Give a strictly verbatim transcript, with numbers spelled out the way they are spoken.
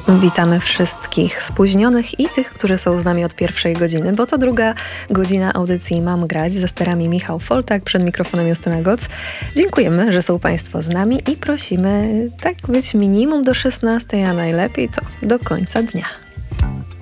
Witamy wszystkich spóźnionych i tych, którzy są z nami od pierwszej godziny, bo to druga godzina audycji Mam Grać. Za sterami Michał Foltak, przed mikrofonem Justyna Goc. Dziękujemy, że są Państwo z nami i prosimy tak być minimum do szesnastej, a najlepiej to do końca dnia.